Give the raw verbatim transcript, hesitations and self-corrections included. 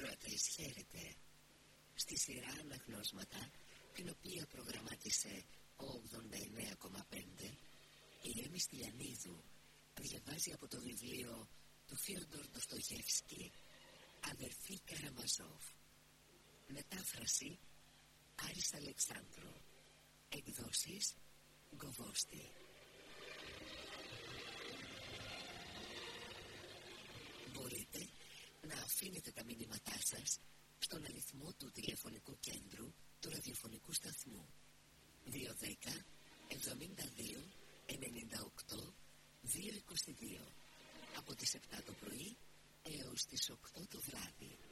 Ακροατές, χαίρετε. Στη σειρά αναγνώσματα, την οποία προγραμμάτισε ο ογδόντα εννέα κόμμα πέντε, η Έμι Στυλιανίδου διαβάζει από το βιβλίο του Φιόντορ Ντοστογεύσκη «Αδερφή Καραμαζόφ». Μετάφραση Άρης Αλεξάνδρου. Εκδόσεις Γκοβόστη. Μπορείτε να αφήνετε τα μηνύματά σας στον αριθμό του τηλεφωνικού κέντρου του ραδιοφωνικού σταθμού δύο ένα μηδέν εβδομήντα δύο ενενήντα οκτώ διακόσια είκοσι δύο από τις επτά το πρωί έως τις οκτώ το βράδυ.